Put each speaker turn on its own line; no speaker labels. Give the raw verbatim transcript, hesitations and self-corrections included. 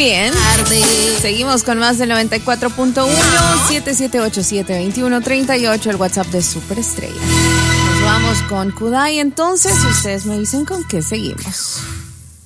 bien. Seguimos con más del noventa y cuatro punto uno, siete siete ocho siete, dos uno tres ocho, el WhatsApp de Superestrella. Nos vamos con Kudai entonces y ustedes me dicen con qué seguimos.